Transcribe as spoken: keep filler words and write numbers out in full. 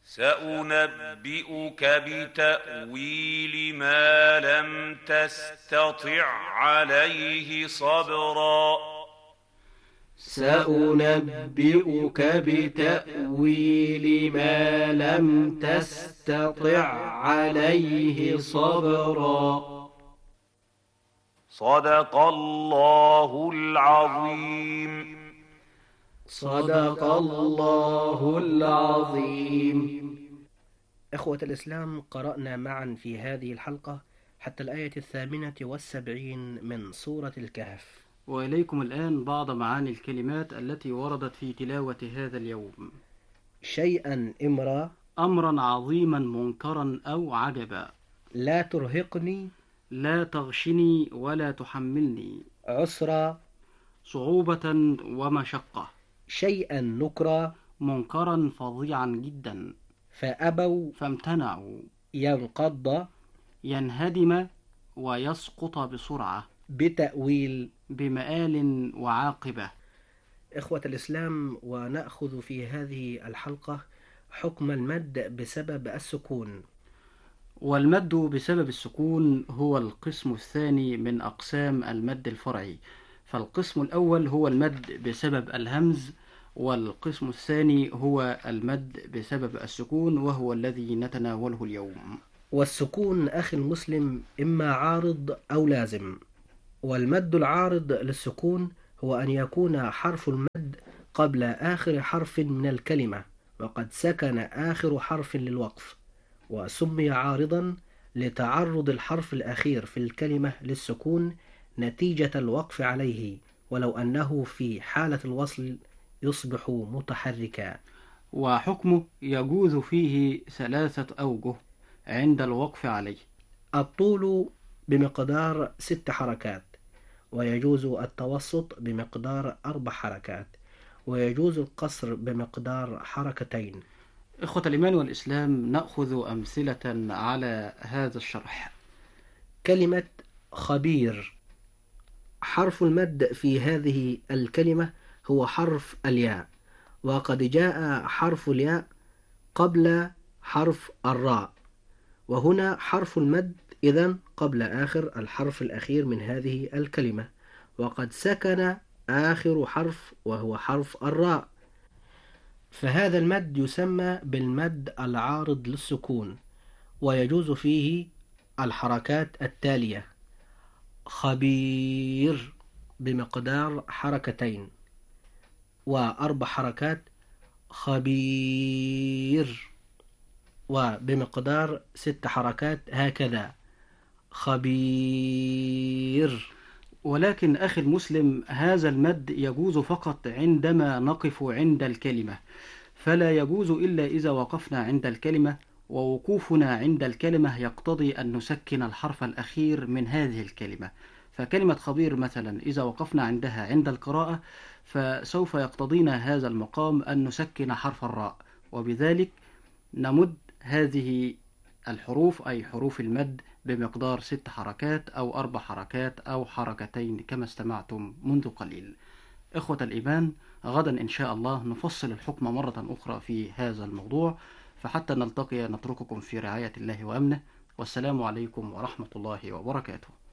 سأنبئك بتأويل ما لم تستطع عليه صبرا سأنبئك بتأويل ما لم تستطع عليه صبرا. صدق الله العظيم. صدق الله العظيم. إخوة الإسلام، قرأنا معا في هذه الحلقة حتى الآية الثامنة والسبعين من سورة الكهف. وإليكم الآن بعض معاني الكلمات التي وردت في تلاوة هذا اليوم. شيئا إمرا، أمرا عظيما منكرا أو عجبا. لا ترهقني، لا تغشني ولا تحملني. عسرا، صعوبة ومشقة. شيئا نكرا، منكرا فظيعا جدا. فأبوا فامتنعوا. ينقض، ينهدم ويسقط بسرعة. بتأويل، بمآل وعاقبة. إخوة الإسلام، ونأخذ في هذه الحلقة حكم المد بسبب السكون. والمد بسبب السكون هو القسم الثاني من أقسام المد الفرعي. فالقسم الأول هو المد بسبب الهمز، والقسم الثاني هو المد بسبب السكون، وهو الذي نتناوله اليوم. والسكون أخي المسلم إما عارض أو لازم. والمد العارض للسكون هو أن يكون حرف المد قبل آخر حرف من الكلمة وقد سكن آخر حرف للوقف، وسمي عارضا لتعرض الحرف الأخير في الكلمة للسكون نتيجة الوقف عليه، ولو أنه في حالة الوصل يصبح متحركا. وحكمه يجوز فيه ثلاثة أوجه عند الوقف عليه. الطول بمقدار ست حركات، ويجوز التوسط بمقدار أربع حركات، ويجوز القصر بمقدار حركتين. إخوة الإيمان والإسلام، نأخذ أمثلة على هذا الشرح. كلمة خبير، حرف المد في هذه الكلمة هو حرف الياء، وقد جاء حرف الياء قبل حرف الراء، وهنا حرف المد إذن قبل آخر الحرف الأخير من هذه الكلمة، وقد سكن آخر حرف وهو حرف الراء، فهذا المد يسمى بالمد العارض للسكون، ويجوز فيه الحركات التالية: خبير بمقدار حركتين، وأربع حركات خبير، وبمقدار ست حركات هكذا خبير. ولكن أخي المسلم، هذا المد يجوز فقط عندما نقف عند الكلمة، فلا يجوز إلا إذا وقفنا عند الكلمة، ووقوفنا عند الكلمة يقتضي أن نسكن الحرف الأخير من هذه الكلمة. فكلمة خبير مثلا إذا وقفنا عندها عند القراءة فسوف يقتضينا هذا المقام أن نسكن حرف الراء، وبذلك نمد هذه الحروف أي حروف المد بمقدار ست حركات أو أربع حركات أو حركتين كما استمعتم منذ قليل. إخوة الإيمان، غدا إن شاء الله نفصل الحكم مرة أخرى في هذا الموضوع، فحتى نلتقي نترككم في رعاية الله وأمنه، والسلام عليكم ورحمة الله وبركاته.